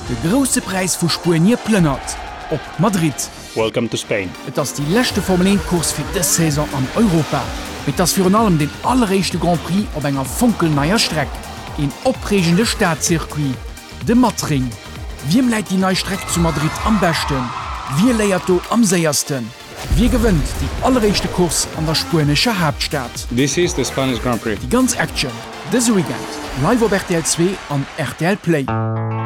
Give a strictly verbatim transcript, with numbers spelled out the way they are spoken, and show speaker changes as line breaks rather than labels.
De grosse Preis vu Spurnier plënnert. Op Madrid.
Welcome to Spain.
Et ass die lächte Formel eins-Kurs fir dës Saison an Europa. Mit ass fir an allem den allerreichchte Grand Prix op enger funkelneier Streck. En opregende Staatszirkuit. De Matring. Wiem läit die neue Streck zu Madrid am besten? Wie léiert do am säiersten? Wie gewënnt die allerreichchte Kurs an der spanische Hauptstadt?
This is the Spanish Grand Prix.
Die ganz Action. Dës Weekend. Live op R T L zwei an R T L Play.